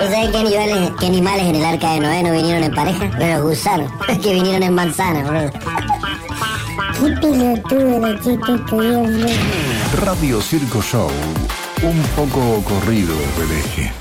¿Sabes qué animales en el arca de Noé no vinieron en pareja? Los gusanos, que vinieron en manzana, boludo. Qué pelotudo la chica estudió. Radio Circo Show, un poco corrido del eje.